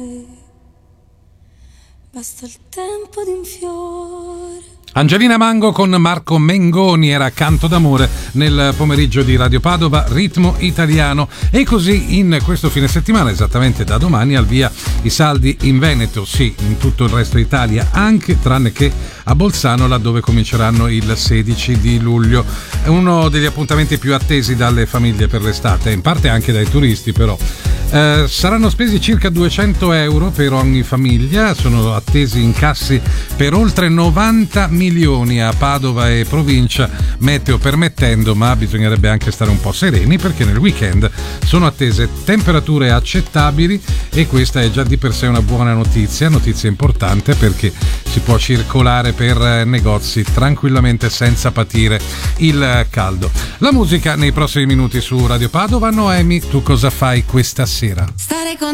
Basta il tempo di un fiore. Angelina Mango con Marco Mengoni era Canto d'amore nel pomeriggio di Radio Padova, ritmo italiano. E così in questo fine settimana, esattamente da domani, al via i saldi in Veneto, sì, in tutto il resto d'Italia, anche tranne che a Bolzano, laddove cominceranno il 16 di luglio. È uno degli appuntamenti più attesi dalle famiglie per l'estate, in parte anche dai turisti però. Saranno spesi circa 200 euro per ogni famiglia, sono attesi incassi per oltre 90 milioni a Padova e provincia, meteo permettendo, ma bisognerebbe anche stare un po' sereni perché nel weekend sono attese temperature accettabili e questa è già di per sé una buona notizia importante, perché si può circolare per negozi tranquillamente senza patire il caldo. La musica nei prossimi minuti su Radio Padova. Noemi, tu cosa fai questa sera? Stare con